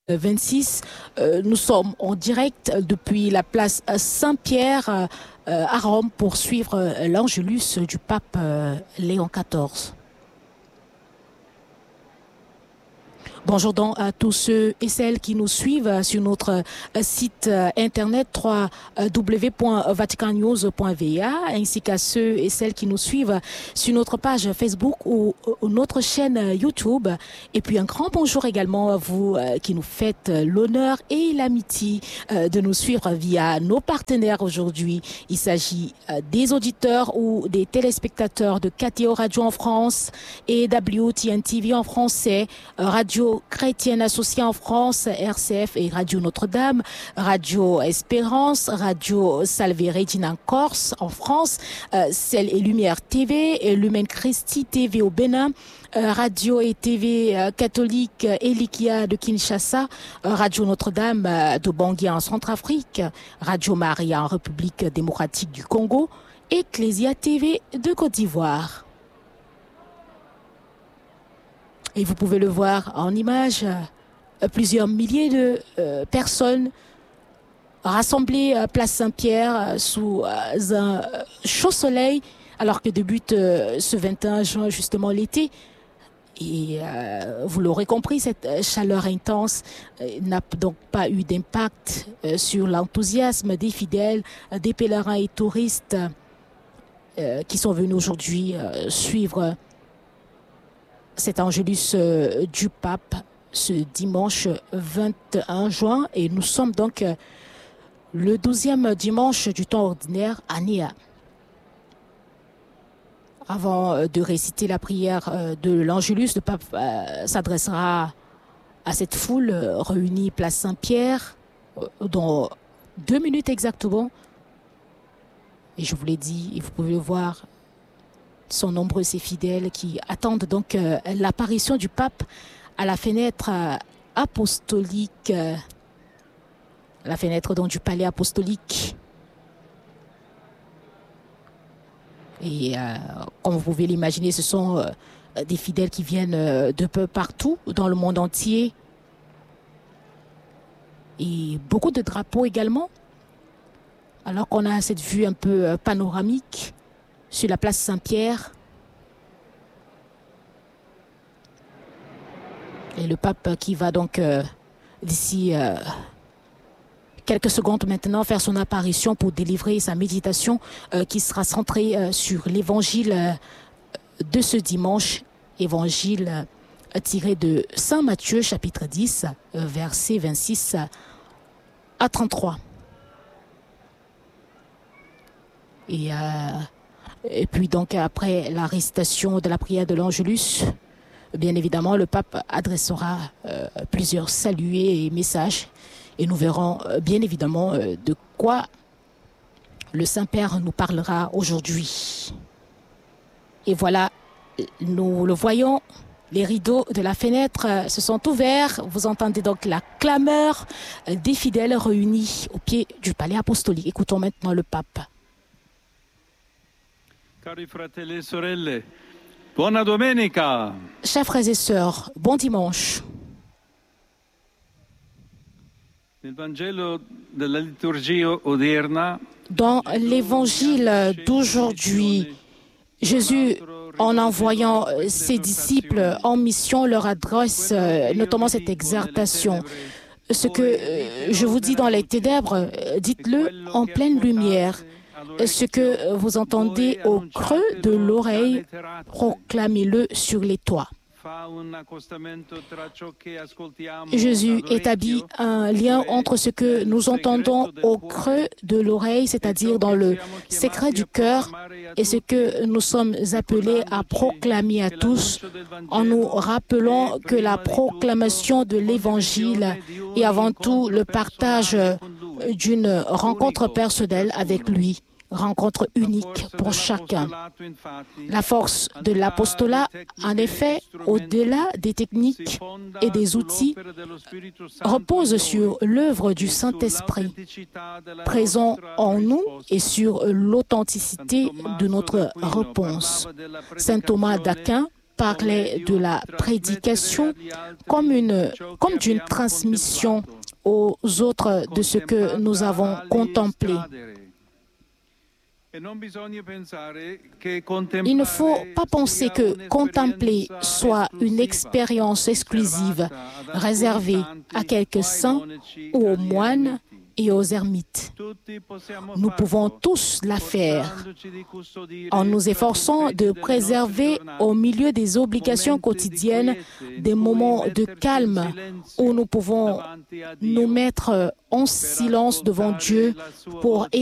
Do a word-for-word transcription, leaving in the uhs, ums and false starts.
vingt-six. Euh, nous sommes en direct depuis la place Saint-Pierre euh, à Rome pour suivre euh, l'Angélus du pape euh, Léon quatorze. Bonjour donc à tous ceux et celles qui nous suivent sur notre site internet w w w point vatican news point v a ainsi qu'à ceux et celles qui nous suivent sur notre page Facebook ou, ou notre chaîne YouTube. Et puis un grand bonjour également à vous qui nous faites l'honneur et l'amitié de nous suivre via nos partenaires aujourd'hui. Il s'agit des auditeurs ou des téléspectateurs de K T O Radio en France et W T N T V en français, Radio Chrétienne Associée en France, R C F et Radio Notre-Dame, Radio Espérance, Radio Salve Regina en Corse en France, euh, Ciel et Lumière T V, et Lumen Christi T V au Bénin, euh, Radio et T V euh, catholique Elikia de Kinshasa, euh, Radio Notre-Dame euh, de Bangui en Centrafrique, Radio Maria en République démocratique du Congo, Ecclesia T V de Côte d'Ivoire. Et vous pouvez le voir en image, euh, plusieurs milliers de euh, personnes rassemblées à Place Saint-Pierre euh, sous euh, un chaud soleil, alors que débute euh, ce vingt et un juin justement l'été. Et euh, vous l'aurez compris, cette chaleur intense euh, n'a donc pas eu d'impact euh, sur l'enthousiasme des fidèles, euh, des pèlerins et touristes euh, qui sont venus aujourd'hui euh, suivre cet Angélus euh, du pape ce dimanche vingt et un juin, et nous sommes donc euh, le douzième dimanche du temps ordinaire à Néa. Avant euh, de réciter la prière euh, de l'Angélus, le pape euh, s'adressera à cette foule euh, réunie place Saint-Pierre euh, dans deux minutes exactement. Et je vous l'ai dit, et vous pouvez le voir, sont nombreux ces fidèles qui attendent donc euh, l'apparition du pape à la fenêtre euh, apostolique, euh, la fenêtre donc du palais apostolique. Et euh, comme vous pouvez l'imaginer, ce sont euh, des fidèles qui viennent euh, de peu partout dans le monde entier. Et beaucoup de drapeaux également. Alors qu'on a cette vue un peu euh, panoramique sur la place Saint-Pierre. Et le pape qui va donc euh, d'ici euh, quelques secondes maintenant faire son apparition pour délivrer sa méditation euh, qui sera centrée euh, sur l'évangile euh, de ce dimanche, évangile euh, tiré de Saint Matthieu chapitre dix, euh, versets vingt-six à trente-trois. Et euh, Et puis donc après la récitation de la prière de l'Angélus, bien évidemment le pape adressera euh, plusieurs salués et messages, et nous verrons euh, bien évidemment euh, de quoi le Saint-Père nous parlera aujourd'hui. Et voilà, nous le voyons, les rideaux de la fenêtre euh, se sont ouverts, vous entendez donc la clameur euh, des fidèles réunis au pied du palais apostolique. Écoutons maintenant le pape. Cari fratelli e sorelle, buona domenica. Chers frères et sœurs, bon dimanche. Nel Vangelo della liturgia odierna, dans l'évangile d'aujourd'hui, Jésus, en envoyant ses disciples en mission, leur adresse notamment cette exhortation. Ce que je vous dis dans les ténèbres, dites-le en pleine lumière. Ce que vous entendez au creux de l'oreille, proclamez-le sur les toits. Jésus établit un lien entre ce que nous entendons au creux de l'oreille, c'est-à-dire dans le secret du cœur, et ce que nous sommes appelés à proclamer à tous, en nous rappelant que la proclamation de l'Évangile est avant tout le partage d'une rencontre personnelle avec lui. Rencontre unique pour chacun. La force de l'apostolat, en effet, au-delà des techniques et des outils, repose sur l'œuvre du Saint-Esprit, présent en nous, et sur l'authenticité de notre réponse. Saint Thomas d'Aquin parlait de la prédication comme, une, comme d'une transmission aux autres de ce que nous avons contemplé. Il ne faut pas penser que contempler soit une expérience exclusive réservée à quelques saints ou aux moines et aux ermites. Nous pouvons tous la faire en nous efforçant de préserver au milieu des obligations quotidiennes des moments de calme où nous pouvons nous mettre en silence devant Dieu pour